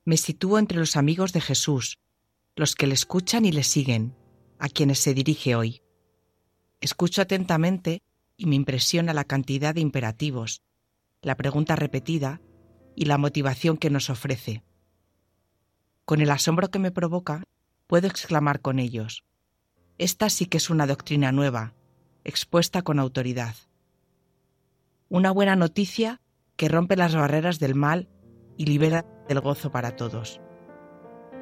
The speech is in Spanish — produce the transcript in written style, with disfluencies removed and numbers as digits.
Me sitúo entre los amigos de Jesús, los que le escuchan y le siguen, a quienes se dirige hoy. Escucho atentamente y me impresiona la cantidad de imperativos, la pregunta repetida y la motivación que nos ofrece. Con el asombro que me provoca, puedo exclamar con ellos: esta sí que es una doctrina nueva, expuesta con autoridad. Una buena noticia que rompe las barreras del mal y libera del gozo para todos.